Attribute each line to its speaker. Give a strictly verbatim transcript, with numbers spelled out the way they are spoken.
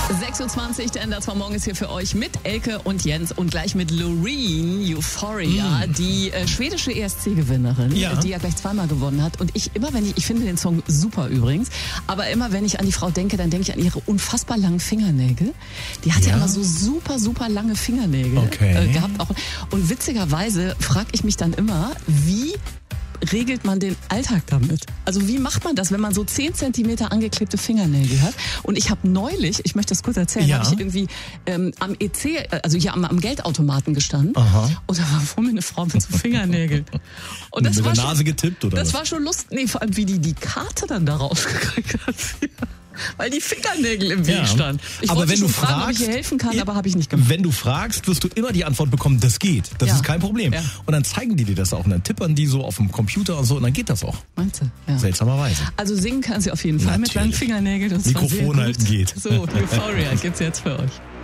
Speaker 1: sechs Uhr zwanzig, der Ender Morgen ist hier für euch mit Elke und Jens und gleich mit Loreen, Euphoria, mm. die äh, schwedische E S C-Gewinnerin,
Speaker 2: ja.
Speaker 1: die ja gleich zweimal gewonnen hat. Und ich immer, wenn ich, ich finde den Song super übrigens, aber immer, wenn ich an die Frau denke, dann denke ich an ihre unfassbar langen Fingernägel. Die hat ja, ja immer so super, super lange Fingernägel
Speaker 2: okay.
Speaker 1: äh, gehabt. Auch. Und witzigerweise frage ich mich dann immer, wie regelt man den Alltag damit? Also wie macht man das, wenn man so zehn Zentimeter angeklebte Fingernägel hat? Und ich habe neulich, ich möchte das kurz erzählen,
Speaker 2: ja.
Speaker 1: habe ich irgendwie ähm, am E C, also hier am, am Geldautomaten gestanden.
Speaker 2: Aha.
Speaker 1: Und da war vor mir eine Frau mit so Fingernägeln. Und das
Speaker 2: mit
Speaker 1: war
Speaker 2: der Nase
Speaker 1: schon,
Speaker 2: getippt, oder
Speaker 1: Das
Speaker 2: was?
Speaker 1: war schon lustig. Nee, vor allem wie die die Karte dann da rausgekriegt hat. Weil die Fingernägel im Weg
Speaker 2: ja.
Speaker 1: standen. Ich
Speaker 2: aber
Speaker 1: wollte
Speaker 2: wenn
Speaker 1: schon
Speaker 2: du
Speaker 1: fragen,
Speaker 2: fragst,
Speaker 1: ob ich ihr helfen kann, aber habe ich nicht gemacht.
Speaker 2: Wenn du fragst, wirst du immer die Antwort bekommen, das geht. Das
Speaker 1: ja.
Speaker 2: ist kein Problem.
Speaker 1: Ja.
Speaker 2: Und dann zeigen die dir das auch und dann tippern die so auf dem Computer und so und dann geht das auch.
Speaker 1: Meinst du? Ja.
Speaker 2: Seltsamerweise.
Speaker 1: Also singen kann sie auf jeden Fall
Speaker 2: Natürlich.
Speaker 1: mit langen Fingernägeln. Das
Speaker 2: Mikrofon
Speaker 1: war sehr gut.
Speaker 2: halten geht.
Speaker 1: So, Euphoria gibt's jetzt für euch.